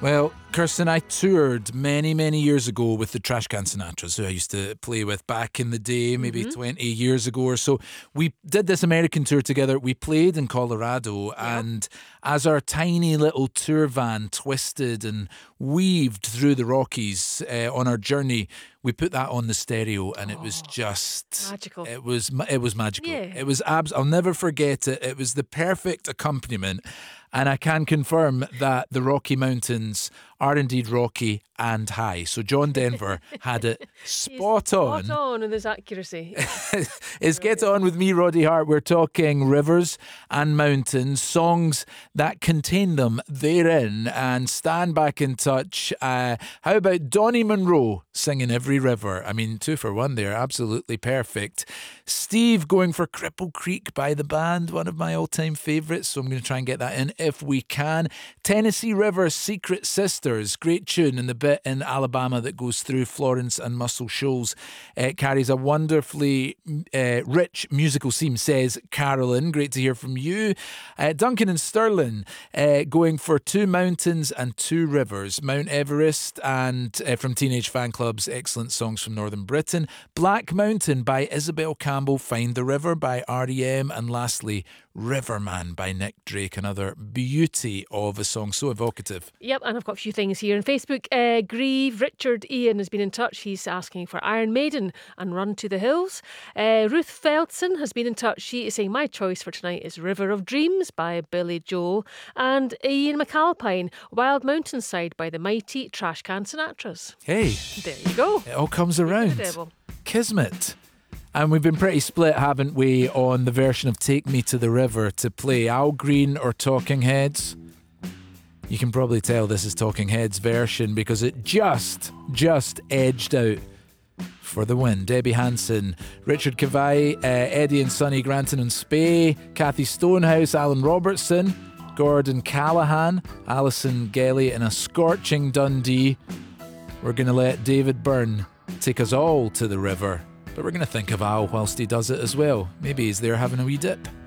Well, Kirsten, I toured many years ago with the Trash Can Sinatras, who I used to play with back in the day, maybe 20 years ago or so. We did this American tour together. We played in Colorado, and as our tiny little tour van twisted and weaved through the Rockies on our journey, we put that on the stereo, and it was just magical. It was magical. Yeah. It was I'll never forget it. It was the perfect accompaniment. And I can confirm that the Rocky Mountains are indeed rocky and high. So John Denver had it spot on. Spot on in his accuracy. It's Get On With Me, Roddy Hart. We're talking rivers and mountains, songs that contain them therein. And stand back in touch. How about Donny Monroe singing Every River? I mean, 2 for 1 there. Absolutely perfect. Steve going for Cripple Creek by the band, one of my all-time favourites. So I'm going to try and get that in if we can. Tennessee River, Secret Sisters. Great tune, and the bit in Alabama that goes through Florence and Muscle Shoals carries a wonderfully rich musical theme, says Carolyn. Great to hear from you. Duncan and Stirling going for 2 mountains and 2 rivers. Mount Everest and from Teenage Fan Club's excellent songs from Northern Britain. Black Mountain by Isabel Campbell. Find the River by R.E.M. And lastly, Riverman by Nick Drake. Another beauty of a song, so evocative. Yep, and I've got a few things here on Facebook. Grieve Richard Ian has been in touch. He's asking for Iron Maiden and Run to the Hills. Ruth Feldson has been in touch. She is saying my choice for tonight is River of Dreams by Billy Joel, and Ian McAlpine, Wild Mountainside by the mighty Trash Can Sinatras. Hey, there you go. It all comes around. Kismet. And we've been pretty split, haven't we, on the version of Take Me to the River to play Al Green or Talking Heads. You can probably tell this is Talking Heads' version because it just edged out for the win. Debbie Hansen, Richard Kavai, Eddie and Sonny Granton and Spey, Kathy Stonehouse, Alan Robertson, Gordon Callahan, Alison Gelly in a scorching Dundee. We're going to let David Byrne take us all to the river. But we're going to think of Al whilst he does it as well. Maybe he's there having a wee dip.